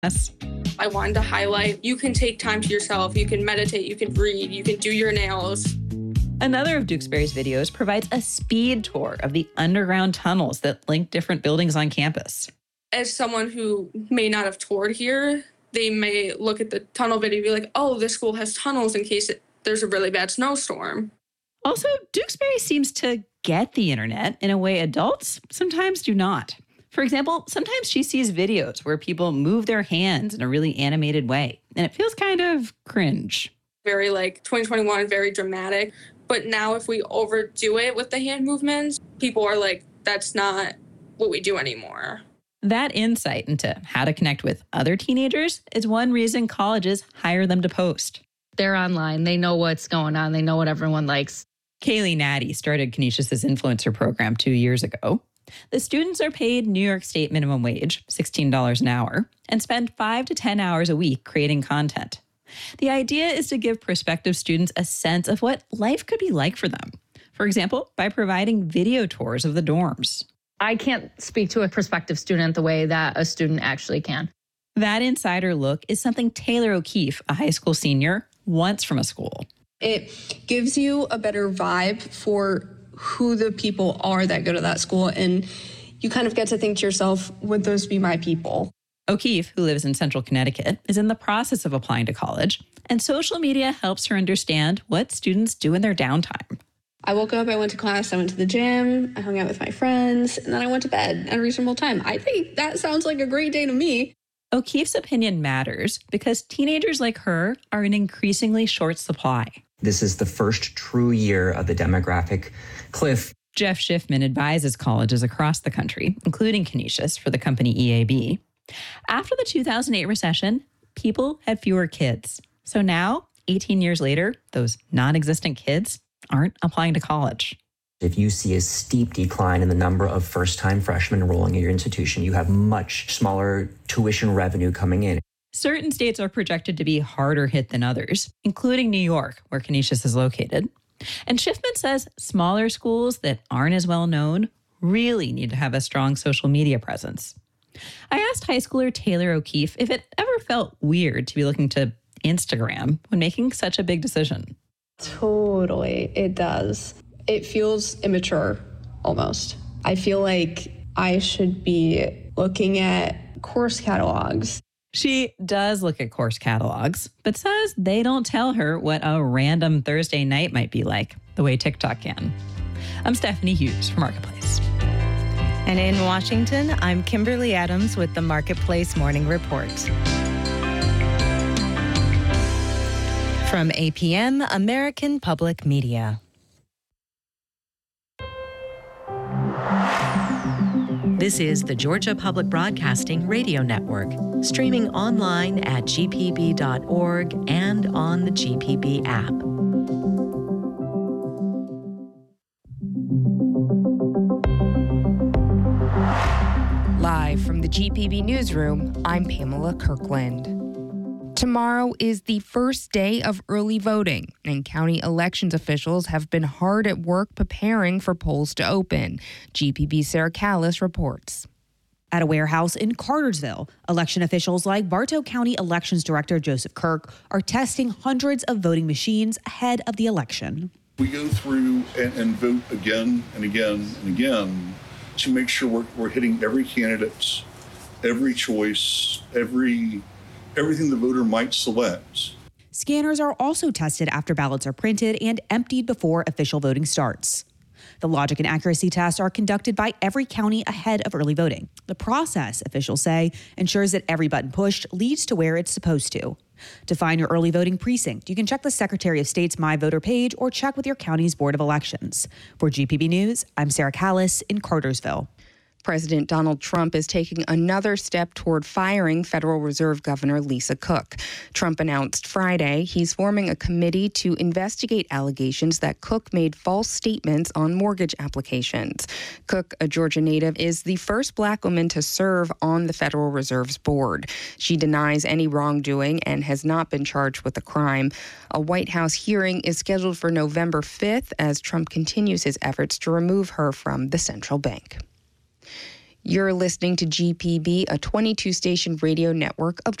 Yes. I wanted to highlight, you can take time to yourself, you can meditate, you can read, you can do your nails. Another of Duxbury's videos provides a speed tour of the underground tunnels that link different buildings on campus. As someone who may not have toured here, they may look at the tunnel video and be like, oh, this school has tunnels in case there's a really bad snowstorm. Also, Duxbury seems to get the internet in a way adults sometimes do not. For example, sometimes she sees videos where people move their hands in a really animated way, and it feels kind of cringe. Very 2021, very dramatic. But now if we overdo it with the hand movements, people are like, that's not what we do anymore. That insight into how to connect with other teenagers is one reason colleges hire them to post. They're online. They know what's going on. They know what everyone likes. Kaylee Natty started Canisius's influencer program 2 years ago. The students are paid New York State minimum wage, $16 an hour, and spend 5 to 10 hours a week creating content. The idea is to give prospective students a sense of what life could be like for them. For example, by providing video tours of the dorms. I can't speak to a prospective student the way that a student actually can. That insider look is something Taylor O'Keefe, a high school senior, wants from a school. It gives you a better vibe for who the people are that go to that school, and you kind of get to think to yourself, would those be my people? O'Keefe, who lives in central Connecticut, is in the process of applying to college, and social media helps her understand what students do in their downtime. I woke up, I went to class, I went to the gym, I hung out with my friends, and then I went to bed at a reasonable time. I think that sounds like a great day to me. O'Keefe's opinion matters because teenagers like her are in increasingly short supply. This is the first true year of the demographic cliff. Jeff Schiffman advises colleges across the country, including Canisius, for the company EAB. After the 2008 recession, people had fewer kids. So now, 18 years later, those non-existent kids aren't applying to college. If you see a steep decline in the number of first-time freshmen enrolling in your institution, you have much smaller tuition revenue coming in. Certain states are projected to be harder hit than others, including New York, where Canisius is located. And Schiffman says smaller schools that aren't as well known really need to have a strong social media presence. I asked high schooler Taylor O'Keefe if it ever felt weird to be looking to Instagram when making such a big decision. Totally, it does. It feels immature, almost. I feel like I should be looking at course catalogs. She does look at course catalogs, but says they don't tell her what a random Thursday night might be like, the way TikTok can. I'm Stephanie Hughes for Marketplace. And in Washington, I'm Kimberly Adams with the Marketplace Morning Report. From APM, American Public Media. This is the Georgia Public Broadcasting Radio Network, streaming online at gpb.org and on the GPB app. Live from the GPB Newsroom, I'm Pamela Kirkland. Tomorrow is the first day of early voting, and county elections officials have been hard at work preparing for polls to open. GPB's Sarah Callis reports. At a warehouse in Cartersville, election officials like Bartow County Elections Director Joseph Kirk are testing hundreds of voting machines ahead of the election. We go through and vote again and again and again to make sure we're hitting every candidate, every choice, everything the voter might select. Scanners are also tested after ballots are printed and emptied before official voting starts. The logic and accuracy tests are conducted by every county ahead of early voting. The process, officials say, ensures that every button pushed leads to where it's supposed to. To find your early voting precinct, you can check the Secretary of State's My Voter page or check with your county's Board of Elections. For GPB News, I'm Sarah Callis in Cartersville. President Donald Trump is taking another step toward firing Federal Reserve Governor Lisa Cook. Trump announced Friday he's forming a committee to investigate allegations that Cook made false statements on mortgage applications. Cook, a Georgia native, is the first Black woman to serve on the Federal Reserve's board. She denies any wrongdoing and has not been charged with a crime. A White House hearing is scheduled for November 5th as Trump continues his efforts to remove her from the central bank. You're listening to GPB, a 22-station radio network of